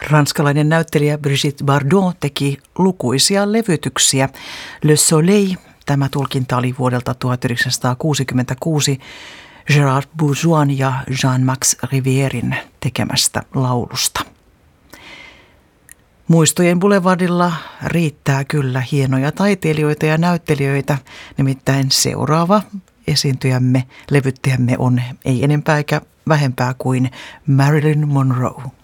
Ranskalainen näyttelijä Brigitte Bardot teki lukuisia levytyksiä. Le Soleil, tämä tulkinta oli vuodelta 1966 Gérard Bourgeoin ja Jean-Max Rivierin tekemästä laulusta. Muistojen boulevardilla riittää kyllä hienoja taiteilijoita ja näyttelijöitä, nimittäin seuraava esiintyjämme, levyttäjämme on ei enempää eikä vähempää kuin Marilyn Monroe.